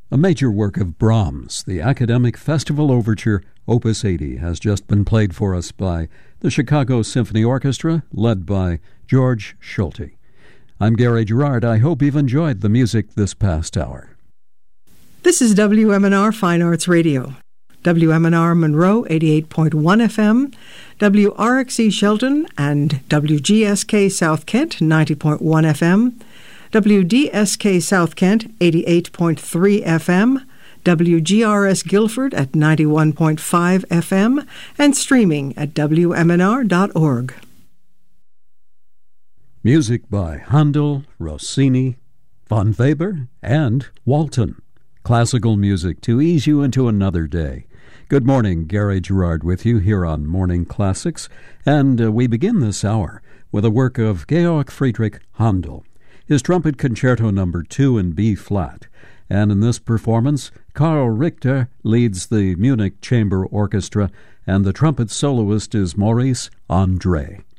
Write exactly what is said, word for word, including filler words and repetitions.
A major work of Brahms, the Academic Festival Overture, Opus eighty, has just been played for us by the Chicago Symphony Orchestra, led by George Schulte. I'm Gary Gerard. I hope you've enjoyed the music this past hour. This is W M N R Fine Arts Radio. W M N R Monroe, eighty-eight point one F M, W R X E Shelton, and W G S K South Kent, ninety point one F M, W D S K South Kent, eighty-eight point three F M, W G R S Guilford at ninety-one point five F M, and streaming at W M N R dot org. Music by Handel, Rossini, von Weber, and Walton. Classical music to ease you into another day. Good morning, Gary Gerard with you here on Morning Classics, and uh, we begin this hour with a work of Georg Friedrich Handel, his Trumpet Concerto Number two in B-flat, and in this performance, Karl Richter leads the Munich Chamber Orchestra, and the trumpet soloist is Maurice André.